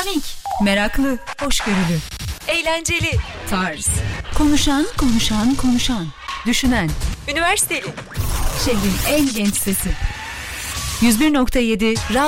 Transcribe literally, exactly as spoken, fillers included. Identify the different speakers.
Speaker 1: Dinamik, meraklı, hoşgörülü,
Speaker 2: Eğlenceli,
Speaker 1: tarz, konuşan, konuşan, konuşan, düşünen,
Speaker 2: üniversiteli.
Speaker 1: şehrin en genç sesi. yüz bir nokta yedi Radyo